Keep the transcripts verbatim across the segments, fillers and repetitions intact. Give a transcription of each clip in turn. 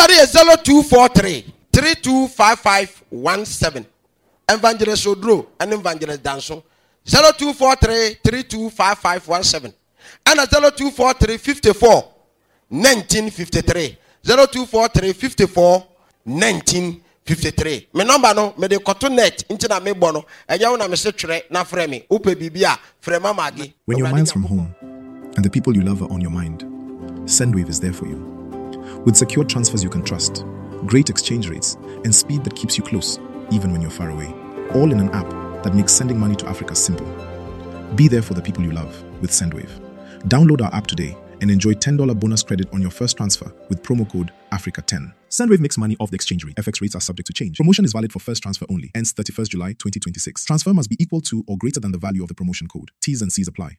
Number is zero two four three three two five five one seven. Evangelist Odro and Evangelist Danson. zero two four three three two five five one seven. And zero two four three fifty-four nineteen fifty-three. zero two four three fifty-four nineteen fifty-three. My number no me de koto net into na me bono. Eja una me se twere na frɛ me. Upe bibia frɛ mama agi. When your mind's from home and the people you love are on your mind, Sendwave is there for you. With secure transfers you can trust, great exchange rates, and speed that keeps you close, even when you're far away. All in an app that makes sending money to Africa simple. Be there for the people you love with Sendwave. Download our app today and enjoy ten dollars bonus credit on your first transfer with promo code Africa ten. Sendwave makes money off the exchange rate. F X rates are subject to change. Promotion is valid for first transfer only. Ends thirty-first July twenty twenty-six. Transfer must be equal to or greater than the value of the promotion code. T's and C's apply.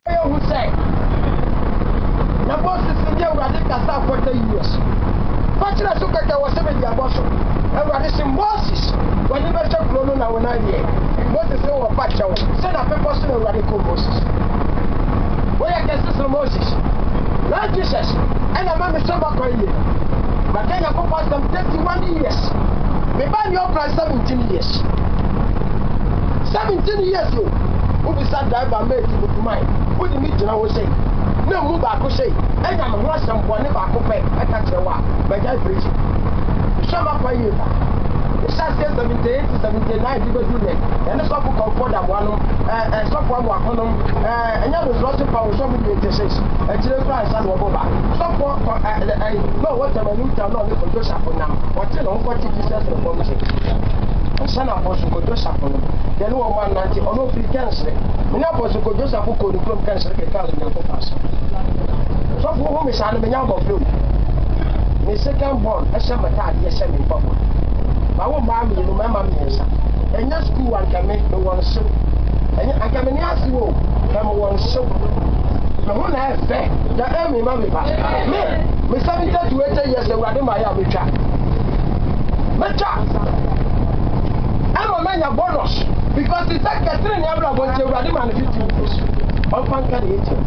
Lord Jesus, and I'm a summer for you. But then I go past them thirty-one years. Me buy your price seventeen years. seventeen years old. Who be sat driver made to the mind? Who the meeting I was saying? No move back to say. And I'm a rush and one if I could pay. I catch a walk. But I preach. Summer for you. The shot says seventy-eight to seventy-nine people do that. And the stop for comfort that one, and stop one walk on them, and you was lost of power, so many interest. And to the price, I will go back. Stop for I know what I'm a new town on for Joseph for now. What you know, what you said for the music. And son of us go Joseph for them. Then one ninety or no free cancer. We now was to go Joseph who could come cancer, a car in the pass. So for whom is an of blue. The second born, a summer time, yes, I'm in public. I won't buy me, remember me, and your school I can make no one so. And I can ask you, come one so. The one I have fair, the enemy, mammy, me, Miss seventy to eighty years ago, I did my army trap. My trap. I'm a man of bonus because it's like a train. I'm going to run him and fifty years. I'll find eighteen.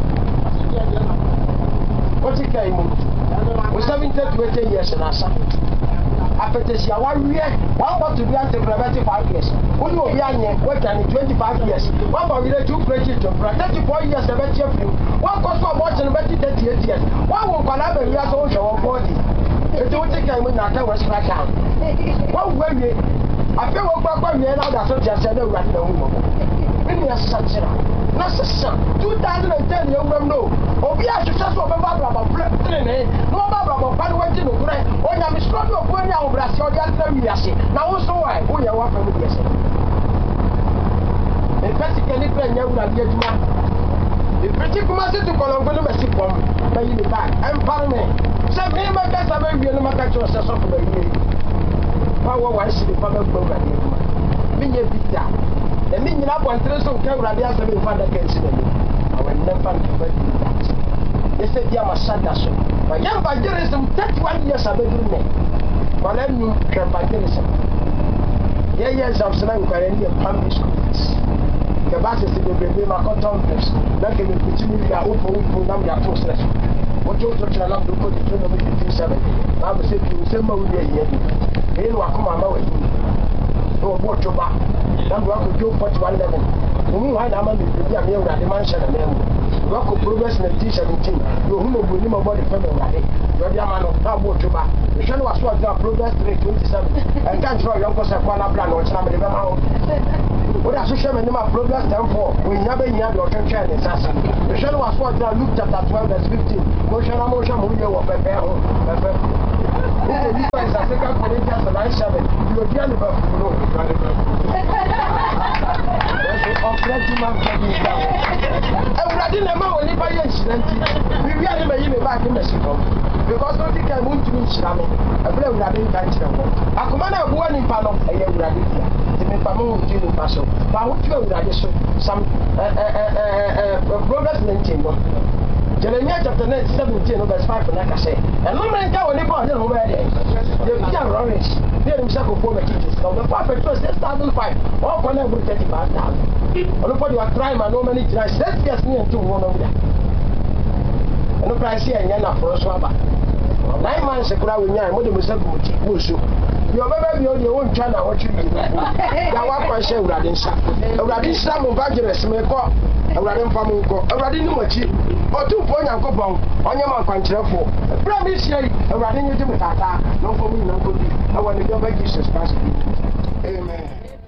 What you came with seventy to eighty years and I saw. After this year, one year, one want to be until twenty-five years. When you are young, what can twenty-five years? One for really two preaching to thirty-four years, the better you. One cost for watching about thirty-eight years. One will collaborate with us also body. It don't take time when I was back out. One way, I feel what back when now that's what just said, no, right now. When you are such a not a son, two thousand ten, you will know. Or be a successful member of a training, no member of a went in the grave, or I'm struggling of going out of Brazil, now also why, who you are from the yes. In fact, you can even know that you are. The pretty commander to Colombo, Messi, by you back, and pardon me. Some name I guess I will be in the market to assess of the year. Power was the public program. Many big down. The meaning up on Treson Camera, the other father can see them. I will never do that. They said, Yama Sandaso. But young Banderism, thirty-one years ago, but I knew Banderism. Yeah, yes, I'm saying, I need a primary school. The buses will be my contemplates. That can be continuing their own number of posters. What you told you, I'm going to turn over fifty-seven. I will say to you, same way here. They will come on my way. No, what you back. Number one could do forty-one level. Who had a man with the Amir at the mansion and then work of progress in the T seventeen. You who will name about the family. You're the man of that water back. The show was what the progress rate twenty-seven. And can't draw your person for a plan or some of the amount. What I social media progress ten four. We never hear your attention in Sassan. The show was what the Luke chapter twelve verse fifteen. Motion motion movie or prepare. This is a second Corinthians nine seven. You will be on the back. I didn't know any by incident. We really may even back in Mexico because no think I won't mean Shami. I believe we are being kind to a commander of one in Pano, a young Radicia. The Mepamu Jim Paso. But what you are some progress maintained. Jeremiah chapter seventeen, verse five, like I say. And no man can only go over there. The Pierre Lawrence, there himself of four teachers. Now the prophet was six thousand five, all connected with thirty-five thousand. Nobody was trying, and no many tries. Let's get me into one of them. And no price here, and you're not for a swabber. Nine man sekura we nyaa mo de mo se ko ti mo so yo baba bi o de won twa na wo twi bi ya wa kwa hye awurade nsa awurade nsa mo evangelist me ko awurade mfa mo ko awurade ni mo chi otumfo nyankopon onye ma kwankyerefo bra mi hye awurade nyi di mo tata no fo mo nyina ko bi awurade do ba Jesus Christ amen.